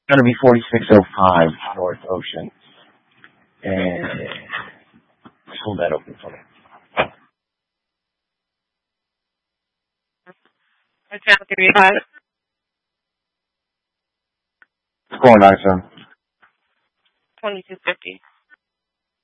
Going to be 4605 North Ocean. And hold that open for me. Account 35. What's going on, son? 2250.